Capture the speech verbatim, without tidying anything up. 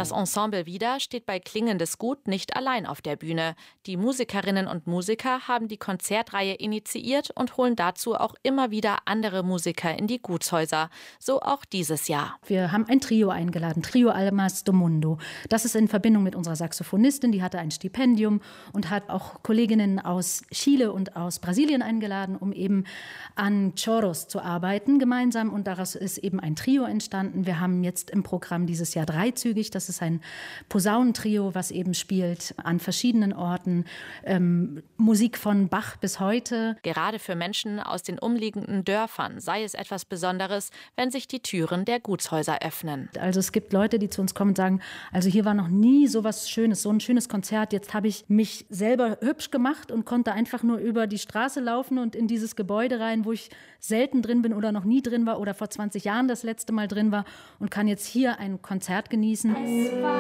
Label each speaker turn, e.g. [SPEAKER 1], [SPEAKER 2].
[SPEAKER 1] Das Ensemble Wieder steht bei Klingendes Gut nicht allein auf der Bühne. Die Musikerinnen und Musiker haben die Konzertreihe initiiert und holen dazu auch immer wieder andere Musiker in die Gutshäuser. So auch dieses Jahr.
[SPEAKER 2] Wir haben ein Trio eingeladen, Trio Almas do Mundo. Das ist in Verbindung mit unserer Saxophonistin, die hatte ein Stipendium und hat auch Kolleginnen aus Chile und aus Brasilien eingeladen, um eben an Choros zu arbeiten gemeinsam. Und daraus ist eben ein Trio entstanden. Wir haben jetzt im Programm dieses Jahr dreizügig. Das ist ein Posaunentrio, was eben spielt an verschiedenen Orten. Ähm, Musik von Bach bis heute.
[SPEAKER 1] Gerade für Menschen aus den umliegenden Dörfern sei es etwas Besonderes, wenn sich die Türen der Gutshäuser öffnen.
[SPEAKER 2] Also es gibt Leute, die zu uns kommen und sagen, also hier war noch nie so was Schönes, so ein schönes Konzert. Jetzt habe ich mich selber hübsch gemacht und konnte einfach nur über die Straße laufen und in dieses Gebäude rein, wo ich selten drin bin oder noch nie drin war oder vor zwanzig Jahren das letzte Mal drin war und kann jetzt hier ein Konzert genießen.